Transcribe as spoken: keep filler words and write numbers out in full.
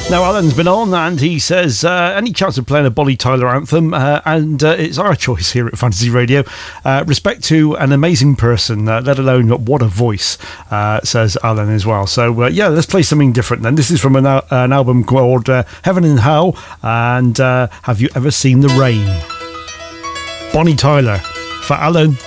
Now, Alan's been on and he says, uh, any chance of playing a Bonnie Tyler anthem? Uh, and uh, it's our choice here at Fantasy Radio. Uh, respect to an amazing person, uh, let alone what a voice, uh, says Alan as well. So, uh, yeah, let's play something different then. This is from an, al- an album called uh, Heaven and Hell and uh, Have You Ever Seen the Rain? Bonnie Tyler for Alan.